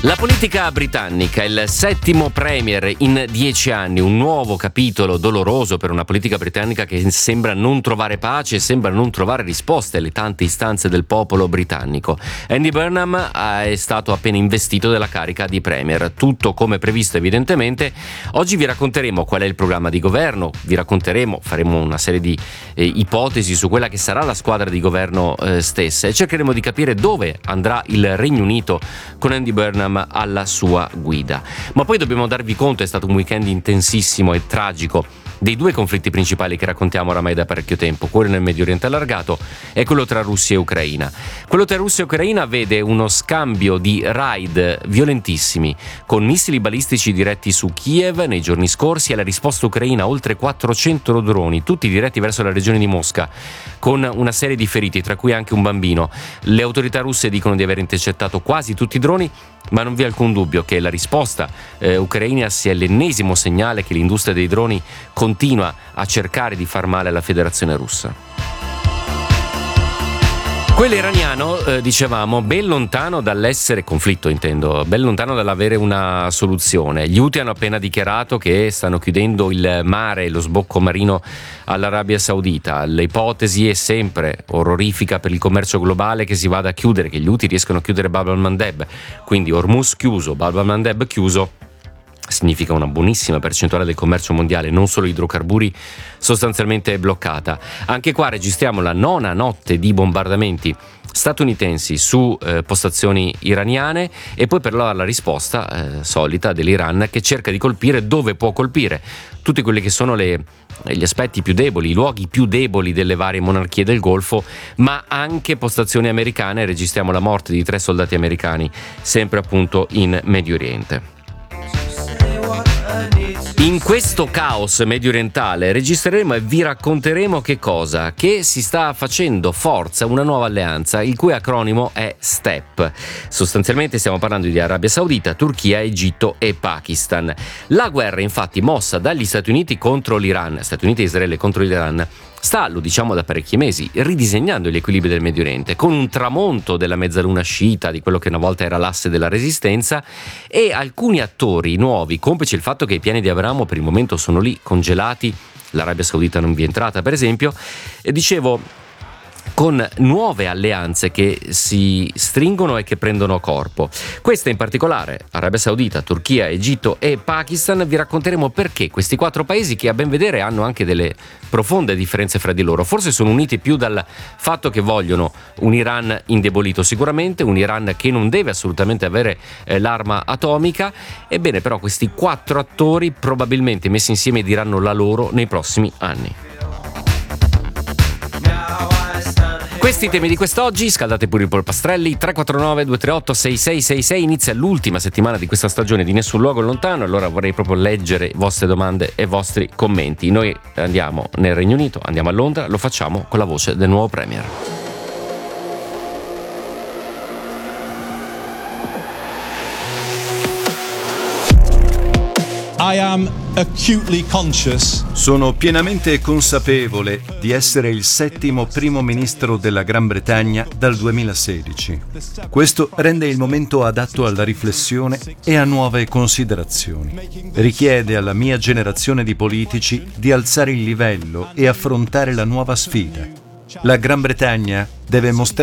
La politica britannica, il settimo premier in 10 anni, un nuovo capitolo doloroso per una politica britannica che sembra non trovare pace, sembra non trovare risposte alle tante istanze del popolo britannico. Andy Burnham è stato appena investito della carica di premier, tutto come previsto evidentemente. Oggi vi racconteremo qual è il programma di governo, faremo una serie di ipotesi su quella che sarà la squadra di governo stessa e cercheremo di capire dove andrà il Regno Unito con Andy Burnham alla sua guida. Ma poi dobbiamo darvi conto, è stato un weekend intensissimo e tragico, dei due conflitti principali che raccontiamo oramai da parecchio tempo, quello nel Medio Oriente allargato e quello tra Russia e Ucraina. Quello tra Russia e Ucraina vede uno scambio di raid violentissimi con missili balistici diretti su Kiev nei giorni scorsi e la risposta ucraina oltre 400 droni, tutti diretti verso la regione di Mosca, con una serie di feriti, tra cui anche un bambino. Le autorità russe dicono di aver intercettato quasi tutti i droni, ma non vi è alcun dubbio che la risposta ucraina sia l'ennesimo segnale che l'industria dei droni continua a cercare di far male alla Federazione Russa. Quello iraniano, dicevamo, ben lontano dall'essere conflitto, ben lontano dall'avere una soluzione. Gli Houthi hanno appena dichiarato che stanno chiudendo il mare, lo sbocco marino all'Arabia Saudita. L'ipotesi è sempre orrorifica per il commercio globale che si vada a chiudere, che gli Houthi riescano a chiudere Bab al-Mandeb. Quindi Hormuz chiuso, Bab al-Mandeb chiuso, significa una buonissima percentuale del commercio mondiale, non solo idrocarburi, sostanzialmente bloccata. Anche qua registriamo la nona notte di bombardamenti statunitensi su postazioni iraniane e poi però la risposta solita dell'Iran che cerca di colpire dove può colpire tutti quelli che sono gli aspetti più deboli, i luoghi più deboli delle varie monarchie del Golfo, ma anche postazioni americane. Registriamo la morte di 3 soldati americani sempre appunto in Medio Oriente. In questo caos medio orientale registreremo e vi racconteremo che cosa? Che si sta facendo forza una nuova alleanza, il cui acronimo è STEP. Sostanzialmente stiamo parlando di Arabia Saudita, Turchia, Egitto e Pakistan. La guerra infatti mossa dagli Stati Uniti contro l'Iran, Stati Uniti e Israele contro l'Iran, sta, lo diciamo da parecchi mesi, ridisegnando gli equilibri del Medio Oriente, con un tramonto della mezzaluna sciita, di quello che una volta era l'asse della resistenza, e alcuni attori nuovi, complice il fatto che i piani di Abramo per il momento sono lì congelati, l'Arabia Saudita non vi è entrata per esempio, e dicevo, con nuove alleanze che si stringono e che prendono corpo. Queste in particolare, Arabia Saudita, Turchia, Egitto e Pakistan, vi racconteremo perché questi 4 paesi, che a ben vedere hanno anche delle profonde differenze fra di loro, forse sono uniti più dal fatto che vogliono un Iran indebolito sicuramente, un Iran che non deve assolutamente avere l'arma atomica. Ebbene però questi 4 attori probabilmente messi insieme diranno la loro nei prossimi anni. Questi i temi di quest'oggi, scaldate pure i polpastrelli. 349-238-6666, inizia l'ultima settimana di questa stagione di Nessun Luogo Lontano, allora vorrei proprio leggere vostre domande e vostri commenti. Noi andiamo nel Regno Unito, andiamo a Londra, lo facciamo con la voce del nuovo premier. I am acutely conscious. Sono pienamente consapevole di essere il 7° primo ministro della Gran Bretagna dal 2016. Questo rende il momento adatto alla riflessione e a nuove considerazioni. Richiede alla mia generazione di politici di alzare il livello e affrontare la nuova sfida. La Gran Bretagna deve mostrare